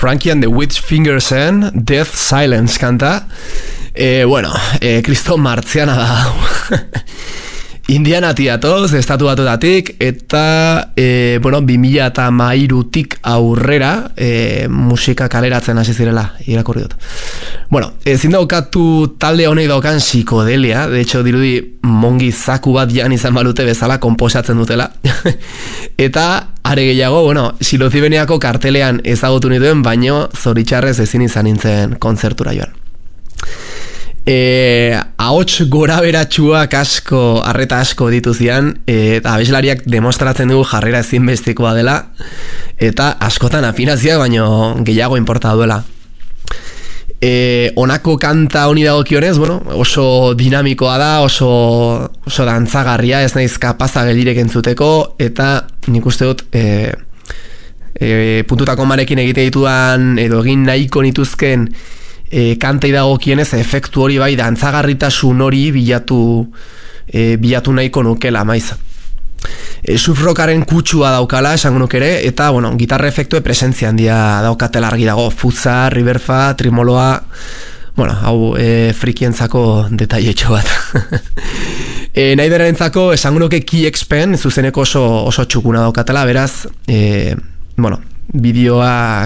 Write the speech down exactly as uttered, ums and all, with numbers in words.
Frankie and the Witch Fingersen, Death Silence kanta. E, bueno, e, kriston martziana da. Indianatik datoz, estatu batuetatik, eta e, bueno, bi mila hamairutik aurrera e, musika kaleratzen hasi zirela, irakurri dut. Bueno, ezin daukatu talde honek daukan psikodelia, de hecho dirudi mongi zaku bat jan izan balute bezala konposatzen dutela. Eta are gehiago, bueno, Silozibeniako kartelean ezagutu nituen, baino zoritxarrez ezin izan nintzen kontzertura joan. E, ahots gora beratxuak asko, arreta asko dituzian, e, eta abeslariak demostratzen dugu jarrera ezinbestekoa dela, eta askotan afinazioak baino gehiago inporta duela. E, honako kanta honi dagokionez, bueno, oso dinamikoa da, oso, oso dantzagarria, ez naiz kapaza geldirek entzuteko, eta nik uste dut e, e, puntutako marekin egite ditudan, edo egin nahiko nituzken E, kantei dagokienez efektu hori bai dantzagarritasun hori bilatu e, bilatu nahiko nukela maiz. E, Surfrockaren kutsua daukala esango nuk ere, eta bueno, gitarra efektue presentzia handia daukatela argi dago, futza, riverfa, trimoloa, bueno, hau e, frikientzako detailetxo bat. e, nahi berentzako esango nuke Key-Expen zuzeneko oso, oso txukuna daukatela, beraz, e, bueno, bideoa